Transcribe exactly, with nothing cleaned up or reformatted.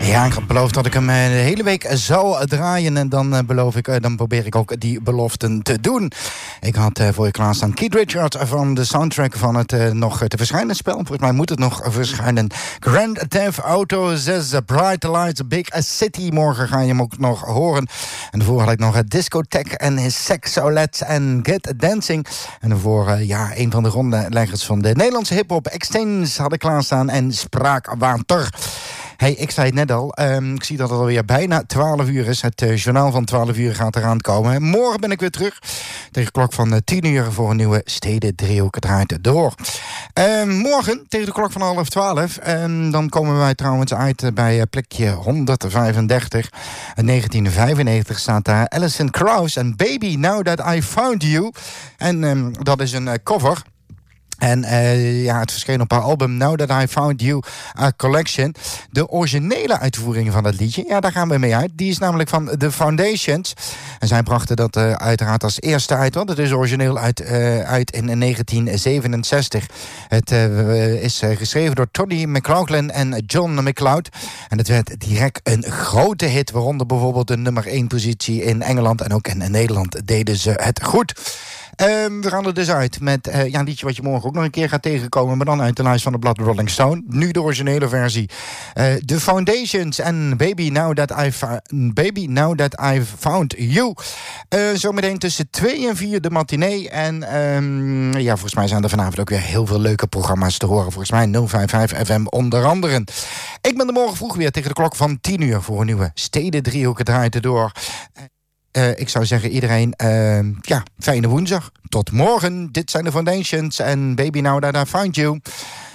Ja, ik had beloofd dat ik hem de hele week zou draaien. En dan beloof ik, dan probeer ik ook die beloften te doen. Ik had voor je klaarstaan Keith Richards van de soundtrack van het uh, nog te verschijnen spel. Volgens mij moet het nog verschijnen. Grand Theft Auto zes, Bright Lights, Big City. Morgen ga je hem ook nog horen. En daarvoor had ik nog Discotheque en Sexolet en Get Dancing. En daarvoor, uh, ja, een van de grondleggers van de Nederlandse hiphop, Extens, had ik klaarstaan. En Spraakwater. Hey, ik zei het net al, um, ik zie dat het alweer bijna twaalf uur is. Het uh, journaal van twaalf uur gaat eraan komen. Morgen ben ik weer terug tegen de klok van uh, tien uur voor een nieuwe Steden Driehoek draait door. Uh, morgen tegen de klok van half twaalf. Uh, dan komen wij trouwens uit uh, bij uh, plekje honderdvijfendertig. In negentien vijfennegentig staat daar Alison Krauss en Baby Now That I Found You. En um, dat is een uh, cover. En uh, ja, het verscheen op haar album Now That I Found You, A Collection. De originele uitvoering van dat liedje, ja, daar gaan we mee uit. Die is namelijk van The Foundations. En zij brachten dat uh, uiteraard als eerste uit, want het is origineel uit, uh, uit in negentien zevenenzestig. Het uh, is uh, geschreven door Tony McLaughlin en John McLeod. En het werd direct een grote hit, waaronder bijvoorbeeld de nummer één positie in Engeland. En ook in Nederland deden ze het goed. Um, we gaan er dus uit met uh, ja, een liedje wat je morgen ook nog een keer gaat tegenkomen, maar dan uit de lijst van het blad Rolling Stone. Nu de originele versie. Uh, The Foundations en Baby Now That I Baby Now That I Found You. Uh, zometeen tussen twee en vier de matinee. En um, ja, volgens mij zijn er vanavond ook weer heel veel leuke programma's te horen. Volgens mij nul vijf vijf F M onder andere. Ik ben er morgen vroeg weer tegen de klok van tien uur voor een nieuwe Steden Driehoek draait erdoor. Uh, ik zou zeggen iedereen, uh, ja, fijne woensdag. Tot morgen. Dit zijn de Foundations en Baby Now That I Found You.